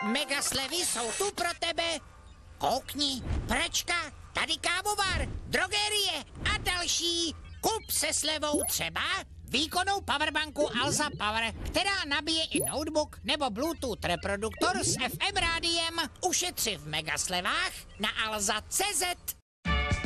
Mega slevy jsou tu pro tebe. Koukni, pračka, tady kávovar, drogerie a další. Kup se slevou třeba výkonnou powerbanku Alza Power, která nabíje i notebook nebo Bluetooth reproduktor s FM rádiem. Ušetři v megaslevách na alza.cz.